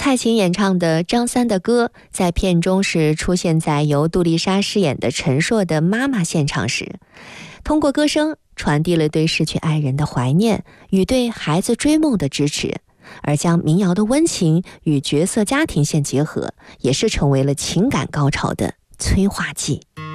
蔡琴演唱的张三的歌，在片中是出现在由杜丽莎饰演的陈硕的妈妈现场时，通过歌声传递了对逝去爱人的怀念与对孩子追梦的支持，而将民谣的温情与角色家庭线结合，也是成为了情感高潮的催化剂。